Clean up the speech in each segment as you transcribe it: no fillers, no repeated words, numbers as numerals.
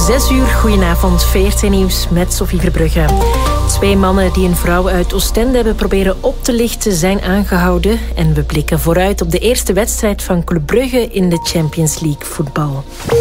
6 uur, goedenavond, VRT Nieuws met Sophie Verbrugge. 2 mannen die een vrouw uit Oostende hebben proberen op te lichten zijn aangehouden. En we blikken vooruit op de eerste wedstrijd van Club Brugge in de Champions League voetbal.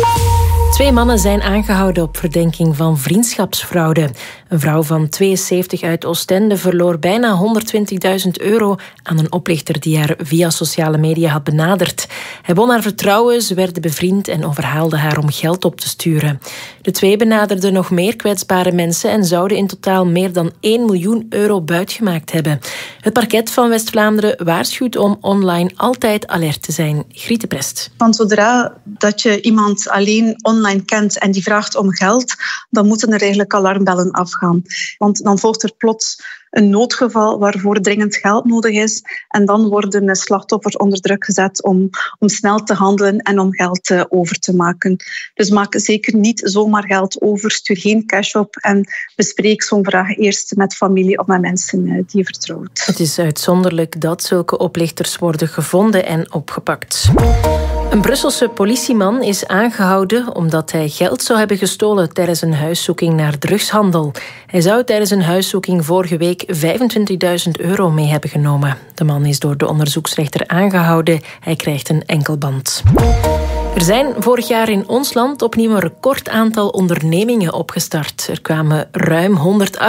2 mannen zijn aangehouden op verdenking van vriendschapsfraude. Een vrouw van 72 uit Oostende verloor bijna €120.000 aan een oplichter die haar via sociale media had benaderd. Hij won haar vertrouwen, ze werden bevriend en overhaalde haar om geld op te sturen. De 2 benaderden nog meer kwetsbare mensen en zouden in totaal meer dan €1 miljoen buitgemaakt hebben. Het parket van West-Vlaanderen waarschuwt om online altijd alert te zijn. Griet de Prest. Want zodra dat je iemand alleen online kent en die vraagt om geld, dan moeten er eigenlijk alarmbellen afgaan. Want dan volgt er plots een noodgeval waarvoor dringend geld nodig is. En dan worden slachtoffers onder druk gezet om snel te handelen en om geld over te maken. Dus maak zeker niet zomaar geld over, stuur geen cash op en bespreek zo'n vraag eerst met familie of met mensen die je vertrouwt. Het is uitzonderlijk dat zulke oplichters worden gevonden en opgepakt. Een Brusselse politieman is aangehouden omdat hij geld zou hebben gestolen tijdens een huiszoeking naar drugshandel. Hij zou tijdens een huiszoeking vorige week €25.000 mee hebben genomen. De man is door de onderzoeksrechter aangehouden. Hij krijgt een enkelband. Er zijn vorig jaar in ons land opnieuw een recordaantal ondernemingen opgestart. Er kwamen ruim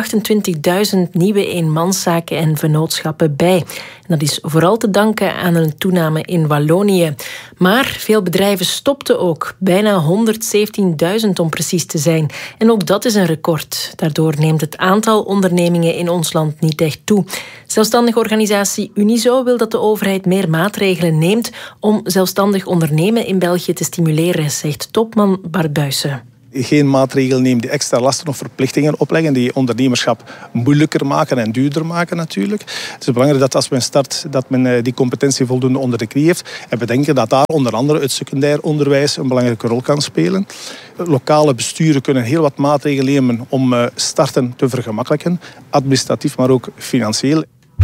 128.000 nieuwe eenmanszaken en vennootschappen bij. En dat is vooral te danken aan een toename in Wallonië. Maar veel bedrijven stopten ook. Bijna 117.000 om precies te zijn. En ook dat is een record. Daardoor neemt het aantal ondernemingen in ons land niet echt toe. Zelfstandige organisatie Unizo wil dat de overheid meer maatregelen neemt om zelfstandig ondernemen in België te stimuleren, zegt topman Bart Buijsen. Geen maatregelen nemen die extra lasten of verplichtingen opleggen, die ondernemerschap moeilijker maken en duurder maken natuurlijk. Het is belangrijk dat als men start, dat men die competentie voldoende onder de knie heeft. En we denken dat daar onder andere het secundair onderwijs een belangrijke rol kan spelen. Lokale besturen kunnen heel wat maatregelen nemen om starten te vergemakkelijken, administratief, maar ook financieel.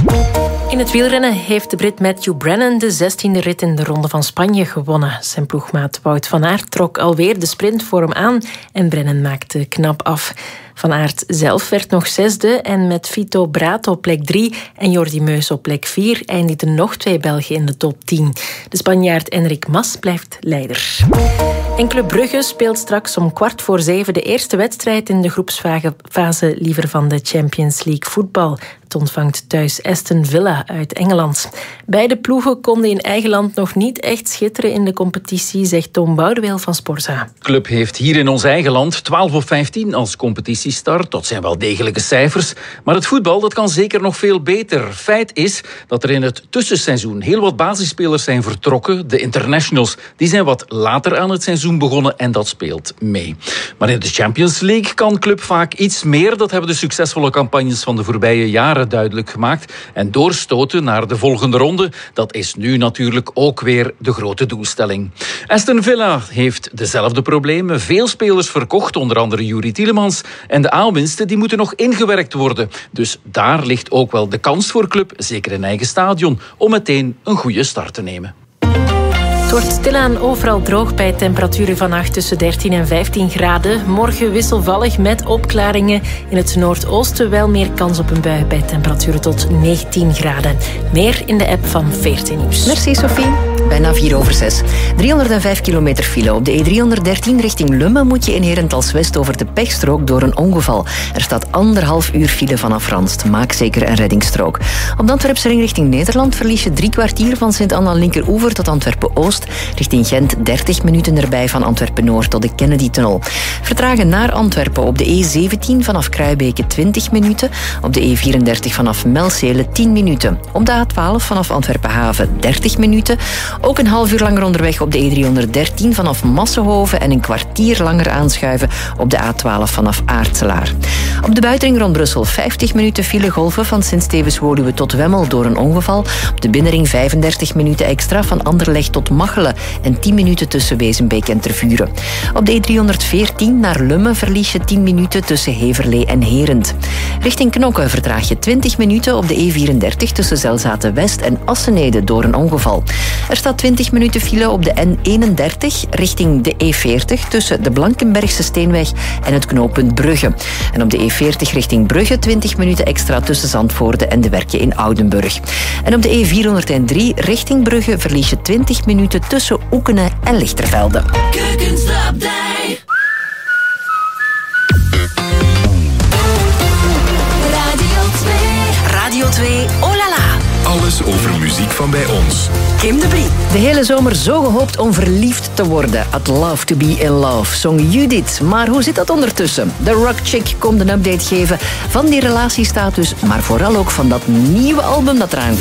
In het wielrennen heeft de Brit Matthew Brennan de 16e rit in de Ronde van Spanje gewonnen. Zijn ploegmaat Wout van Aert trok alweer de sprint voor hem aan en Brennan maakte knap af. Van Aert zelf werd nog 6e en met Vito Braat op plek 3 en Jordi Meus op plek 4 eindigden nog 2 Belgen in de top 10. De Spanjaard Enric Mas blijft leider. En Club Brugge speelt straks om 6:15 de eerste wedstrijd in de groepsfase liever van de Champions League voetbal. Het ontvangt thuis Aston Villa uit Engeland. Beide ploegen konden in eigen land nog niet echt schitteren in de competitie, zegt Tom Boudeweel van Sporza. De club heeft hier in ons eigen land 12/15 als competitiestart. Dat zijn wel degelijke cijfers. Maar het voetbal dat kan zeker nog veel beter. Feit is dat er in het tussenseizoen heel wat basisspelers zijn vertrokken. De internationals die zijn wat later aan het seizoen begonnen en dat speelt mee. Maar in de Champions League kan club vaak iets meer. Dat hebben de succesvolle campagnes van de voorbije jaren duidelijk gemaakt. En doorstoten naar de volgende ronde, dat is nu natuurlijk ook weer de grote doelstelling. Aston Villa heeft dezelfde problemen. Veel spelers verkocht, onder andere Yuri Tielemans. En de aanwinsten die moeten nog ingewerkt worden. Dus daar ligt ook wel de kans voor club, zeker in eigen stadion, om meteen een goede start te nemen. Het wordt stilaan overal droog bij temperaturen vannacht tussen 13 en 15 graden. Morgen wisselvallig met opklaringen. In het noordoosten wel meer kans op een bui bij temperaturen tot 19 graden. Meer in de app van VRT Nieuws. Merci Sophie. Bijna 6:04. 305 kilometer file. Op de E313 richting Lummen moet je in Herentals West over de pechstrook door een ongeval. Er staat 1,5 uur file vanaf Ranst. Maak zeker een reddingsstrook. Op de Antwerpse ring richting Nederland verlies je 3 kwartier van Sint-Anna Linkeroever tot Antwerpen-Oost. Richting Gent 30 minuten erbij van Antwerpen-Noord tot de Kennedy-tunnel. Vertragen naar Antwerpen op de E17 vanaf Kruibeke 20 minuten. Op de E34 vanaf Melcele 10 minuten. Op de A12 vanaf Antwerpen-Haven 30 minuten. Ook een half uur langer onderweg op de E313 vanaf Massenhoven en een kwartier langer aanschuiven op de A12 vanaf Aartselaar. Op de buitenring rond Brussel 50 minuten filegolven van Sint-Stevens-Woluwe tot Wemmel door een ongeval. Op de binnenring 35 minuten extra van Anderlecht tot Machelen en 10 minuten tussen Wezenbeek en Tervuren. Op de E314 naar Lummen verlies je 10 minuten tussen Heverlee en Herent. Richting Knokke vertraag je 20 minuten op de E34 tussen Zelzaten-West en Assenede door een ongeval. Er staat staat 20 minuten file op de N31 richting de E40 tussen de Blankenbergse Steenweg en het knooppunt Brugge. En op de E40 richting Brugge 20 minuten extra tussen Zandvoorde en de Werken in Oudenburg. En op de E403 richting Brugge verlies je 20 minuten tussen Oekene en Lichtervelde. Radio 2, oh la la. Alles over muziek van bij ons. Kim de Brie. De hele zomer zo gehoopt om verliefd te worden. I'd love to be in love, zong Judith. Maar hoe zit dat ondertussen? De Rock Chick komt een update geven van die relatiestatus, maar vooral ook van dat nieuwe album dat eraan komt.